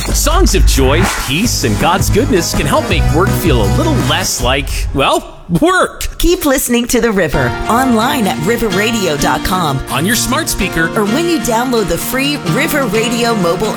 Songs of joy, peace, and God's goodness can help make work feel a little less like, well, work. Keep listening to The River online at riverradio.com On your smart speaker or when you download the free River Radio mobile